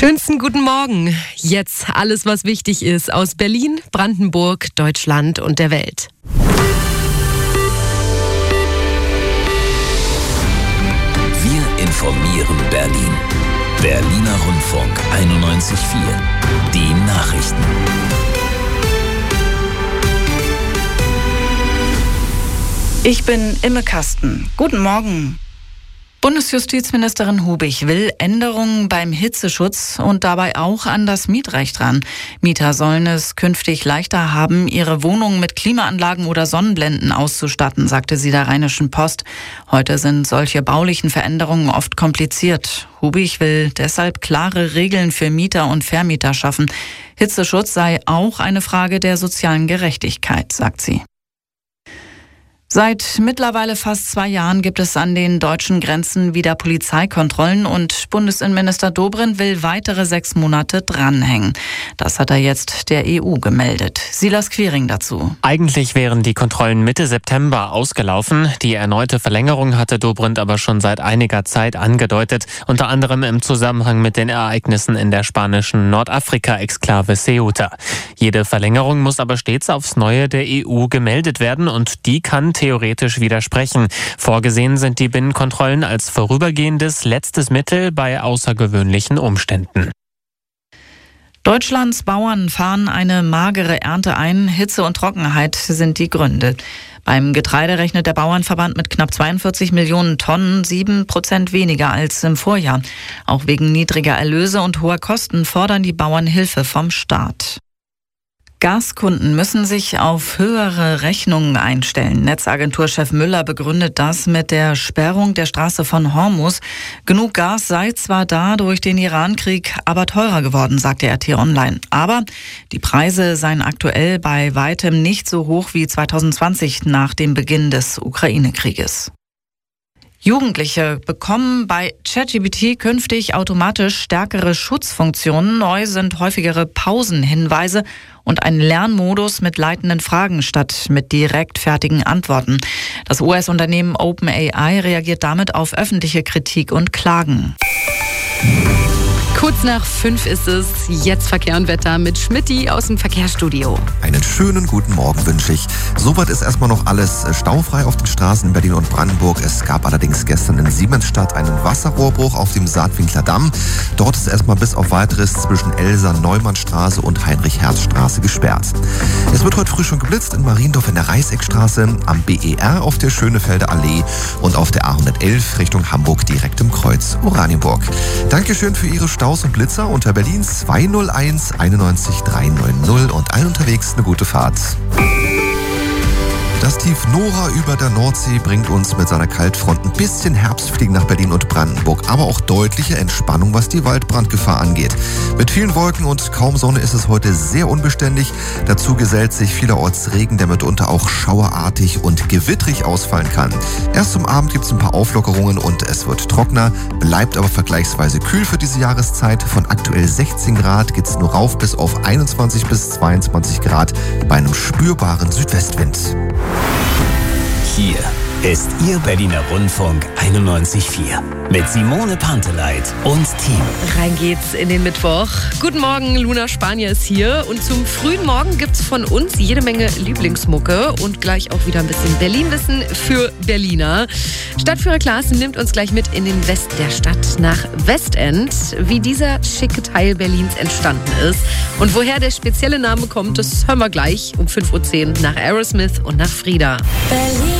Schönsten guten Morgen. Jetzt alles, was wichtig ist aus Berlin, Brandenburg, Deutschland und der Welt. Wir informieren Berlin. Berliner Rundfunk 91.4. Die Nachrichten. Ich bin Imme Kasten. Guten Morgen. Bundesjustizministerin Hubig will Änderungen beim Hitzeschutz und dabei auch an das Mietrecht ran. Mieter sollen es künftig leichter haben, ihre Wohnungen mit Klimaanlagen oder Sonnenblenden auszustatten, sagte sie der Rheinischen Post. Heute sind solche baulichen Veränderungen oft kompliziert. Hubig will deshalb klare Regeln für Mieter und Vermieter schaffen. Hitzeschutz sei auch eine Frage der sozialen Gerechtigkeit, sagt sie. Seit mittlerweile fast 2 Jahren gibt es an den deutschen Grenzen wieder Polizeikontrollen und Bundesinnenminister Dobrindt will weitere 6 Monate dranhängen. Das hat er jetzt der EU gemeldet. Silas Quiring dazu. Eigentlich wären die Kontrollen Mitte September ausgelaufen. Die erneute Verlängerung hatte Dobrindt aber schon seit einiger Zeit angedeutet, unter anderem im Zusammenhang mit den Ereignissen in der spanischen Nordafrika-Exklave Ceuta. Jede Verlängerung muss aber stets aufs Neue der EU gemeldet werden und die kann theoretisch widersprechen. Vorgesehen sind die Binnenkontrollen als vorübergehendes letztes Mittel bei außergewöhnlichen Umständen. Deutschlands Bauern fahren eine magere Ernte ein. Hitze und Trockenheit sind die Gründe. Beim Getreide rechnet der Bauernverband mit knapp 42 Millionen Tonnen, 7% weniger als im Vorjahr. Auch wegen niedriger Erlöse und hoher Kosten fordern die Bauern Hilfe vom Staat. Gaskunden müssen sich auf höhere Rechnungen einstellen. Netzagenturchef Müller begründet das mit der Sperrung der Straße von Hormuz. Genug Gas sei zwar da durch den Iran-Krieg, aber teurer geworden, sagte RT Online. Aber die Preise seien aktuell bei weitem nicht so hoch wie 2020 nach dem Beginn des Ukraine-Krieges. Jugendliche bekommen bei ChatGPT künftig automatisch stärkere Schutzfunktionen. Neu sind häufigere Pausenhinweise und ein Lernmodus mit leitenden Fragen statt mit direkt fertigen Antworten. Das US-Unternehmen OpenAI reagiert damit auf öffentliche Kritik und Klagen. Kurz nach 5 ist es. Jetzt Verkehr und Wetter mit Schmidti aus dem Verkehrsstudio. Einen schönen guten Morgen wünsche ich. Soweit ist erstmal noch alles staufrei auf den Straßen in Berlin und Brandenburg. Es gab allerdings gestern in Siemensstadt einen Wasserrohrbruch auf dem Saatwinkler Damm. Dort ist erstmal bis auf Weiteres zwischen Elsa-Neumannstraße und Heinrich-Herz-Straße gesperrt. Es wird heute früh schon geblitzt in Mariendorf in der Reichseckstraße, am BER auf der Schönefelder Allee und auf der A111 Richtung Hamburg direkt im Kreuz Oranienburg. Dankeschön für Ihre Staus und Blitzer unter Berlin 201 91 390 und allen unterwegs eine gute Fahrt. Das Tief Nora über der Nordsee bringt uns mit seiner Kaltfront ein bisschen Herbstfliegen nach Berlin und Brandenburg, aber auch deutliche Entspannung, was die Waldbrandgefahr angeht. Mit vielen Wolken und kaum Sonne ist es heute sehr unbeständig. Dazu gesellt sich vielerorts Regen, der mitunter auch schauerartig und gewittrig ausfallen kann. Erst zum Abend gibt es ein paar Auflockerungen und es wird trockener, bleibt aber vergleichsweise kühl für diese Jahreszeit. Von aktuell 16 Grad geht es nur rauf bis auf 21 bis 22 Grad bei einem spürbaren Südwestwind. Hier ist Ihr Berliner Rundfunk 91.4 mit Simone Panteleit und Team. Rein geht's in den Mittwoch. Guten Morgen, Luna Spanier ist hier. Und zum frühen Morgen gibt's von uns jede Menge Lieblingsmucke und gleich auch wieder ein bisschen Berlin-Wissen für Berliner. Stadtführer Klaas nimmt uns gleich mit in den Westen der Stadt, nach Westend. Wie dieser schicke Teil Berlins entstanden ist und woher der spezielle Name kommt, das hören wir gleich um 5.10 Uhr nach Aerosmith und nach Frida. Berlin.